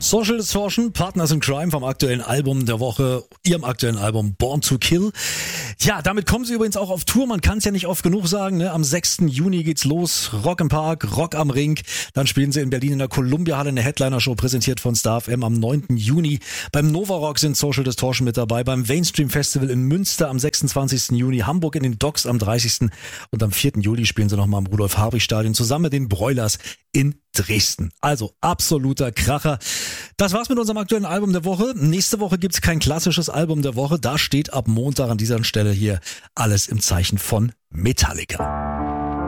Social Distortion, Partners in Crime vom aktuellen Album der Woche, ihrem aktuellen Album Born to Kill. Ja, damit kommen sie übrigens auch auf Tour, man kann es ja nicht oft genug sagen, ne? Am 6. Juni geht's los, Rock im Park, Rock am Ring, dann spielen sie in Berlin in der Columbia-Halle eine Headliner-Show, präsentiert von Star FM am 9. Juni. Beim Nova Rock sind Social Distortion mit dabei, beim Mainstream Festival in Münster am 26. Juni, Hamburg in den Docks am 30. und am 4. Juli spielen sie nochmal im Rudolf-Habich-Stadion zusammen mit den Broilers in Dresden. Also absoluter Kracher. Das war's mit unserem aktuellen Album der Woche. Nächste Woche gibt's kein klassisches Album der Woche. Da steht ab Montag an dieser Stelle hier alles im Zeichen von Metallica.